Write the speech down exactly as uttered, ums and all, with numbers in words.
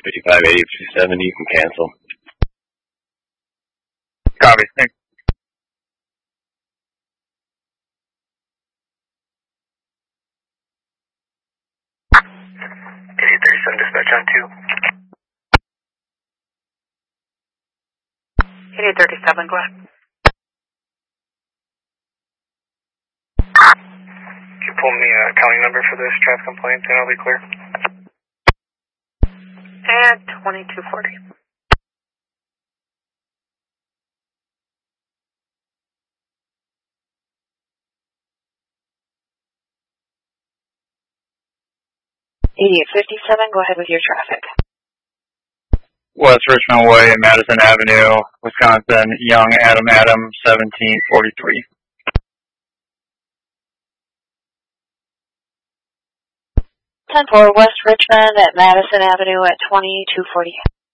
fifty-five eighty two seventy, you can cancel. Copy. Thanks. eighty thirty-seven dispatch on two. eighty thirty-seven, go ahead. Can you pull me a county number for this traffic complaint and I'll be clear? And twenty-two forty. eighty-eight fifty-seven, go ahead with your traffic. West Richmond Way, Madison Avenue, Wisconsin, Young Adam Adam, seventeen forty-three. ten four West Richmond at Madison Avenue at twenty-two forty.